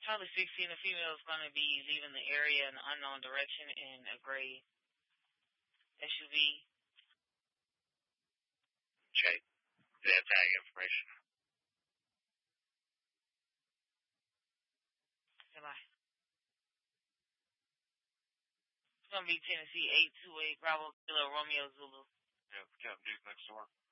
Probably 16. The female is going to be leaving the area in an unknown direction in a gray SUV. Okay. Do they have tag information? Goodbye. It's going to be Tennessee 828 Bravo Kilo Romeo Zulu. Yeah, Captain Duke next door.